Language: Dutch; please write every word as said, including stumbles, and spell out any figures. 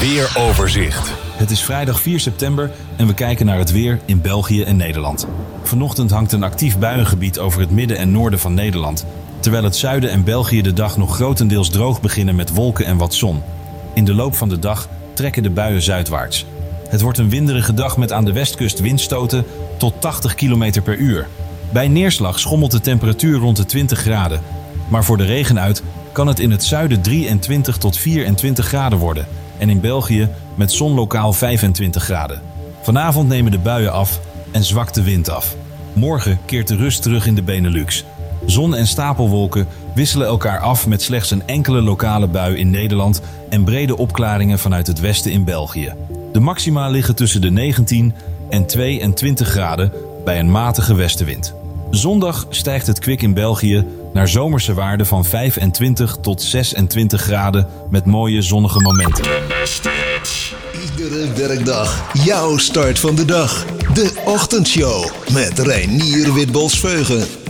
Weeroverzicht. Het is vrijdag vier september en we kijken naar het weer in België en Nederland. Vanochtend hangt een actief buiengebied over het midden en noorden van Nederland, terwijl het zuiden en België de dag nog grotendeels droog beginnen met wolken en wat zon. In de loop van de dag trekken de buien zuidwaarts. Het wordt een winderige dag met aan de westkust windstoten tot tachtig kilometer per uur. Bij neerslag schommelt de temperatuur rond de twintig graden, maar voor de regen uit kan het in het zuiden drieëntwintig tot vierentwintig graden worden en in België met zon lokaal vijfentwintig graden. Vanavond nemen de buien af en zwakt de wind af. Morgen keert de rust terug in de Benelux. Zon en stapelwolken wisselen elkaar af met slechts een enkele lokale bui in Nederland en brede opklaringen vanuit het westen in België. De maxima liggen tussen de negentien en tweeëntwintig graden bij een matige westenwind. Zondag stijgt het kwik in België naar zomerse waarden van vijfentwintig tot zesentwintig graden met mooie zonnige momenten. Iedere werkdag jouw start van de dag. De Ochtendshow met Reinier Witbols-Veugen.